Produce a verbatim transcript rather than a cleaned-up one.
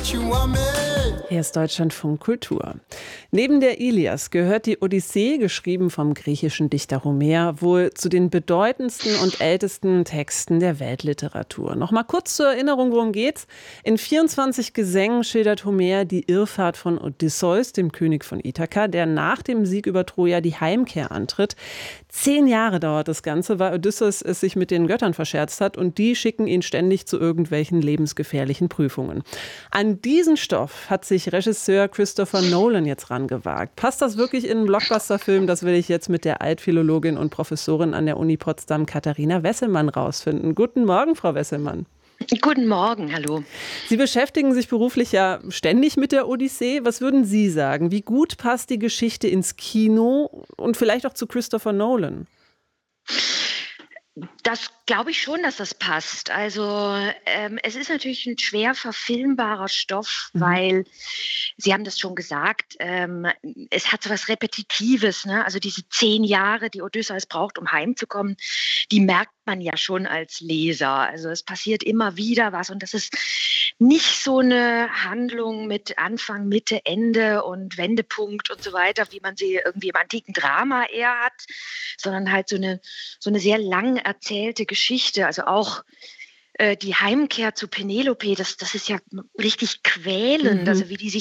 Hier ist Deutschlandfunk Kultur. Neben der Ilias gehört die Odyssee, geschrieben vom griechischen Dichter Homer, wohl zu den bedeutendsten und ältesten Texten der Weltliteratur. Noch mal kurz zur Erinnerung, worum geht's? In vierundzwanzig Gesängen schildert Homer die Irrfahrt von Odysseus, dem König von Ithaka, der nach dem Sieg über Troja die Heimkehr antritt. Zehn Jahre dauert das Ganze, weil Odysseus es sich mit den Göttern verscherzt hat und die schicken ihn ständig zu irgendwelchen lebensgefährlichen Prüfungen. An diesen Stoff hat sich Regisseur Christopher Nolan jetzt rangewagt. Passt das wirklich in einen Blockbuster-Film? Das will ich jetzt mit der Altphilologin und Professorin an der Uni Potsdam, Katharina Wesselmann, rausfinden. Guten Morgen, Frau Wesselmann. Guten Morgen, hallo. Sie beschäftigen sich beruflich ja ständig mit der Odyssee. Was würden Sie sagen? Wie gut passt die Geschichte ins Kino und vielleicht auch zu Christopher Nolan? Das glaube ich schon, dass das passt. Also ähm, es ist natürlich ein schwer verfilmbarer Stoff, mhm. weil, Sie haben das schon gesagt, ähm, es hat so was Repetitives. Ne? Also diese zehn Jahre, die Odysseus braucht, um heimzukommen, die merkt man ja schon als Leser. Also es passiert immer wieder was und das ist nicht so eine Handlung mit Anfang, Mitte, Ende und Wendepunkt und so weiter, wie man sie irgendwie im antiken Drama eher hat, sondern halt so eine, so eine sehr lang erzählte Geschichte. Also auch äh, die Heimkehr zu Penelope, das, das ist ja richtig quälend, mhm. also wie die sich